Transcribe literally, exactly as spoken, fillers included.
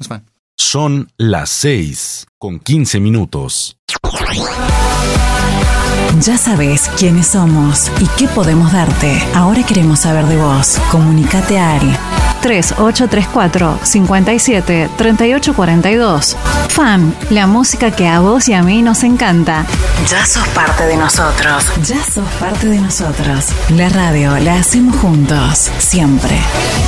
That's fine. Son las seis con quince minutos. Ya sabes quiénes somos y qué podemos darte. Ahora queremos saber de vos. Comunicate al tres ocho tres cuatro, cinco siete, tres ocho cuatro dos. F A M, la música que a vos y a mí nos encanta. Ya sos parte de nosotros. Ya sos parte de nosotros. La radio la hacemos juntos, siempre.